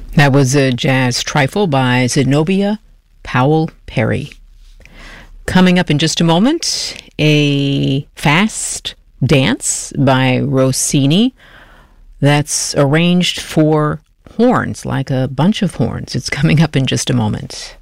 That was a jazz trifle by Zenobia Powell Perry. Coming up in just a moment, a fast dance by Rossini that's arranged for horns, like a bunch of horns. It's coming up in just a moment.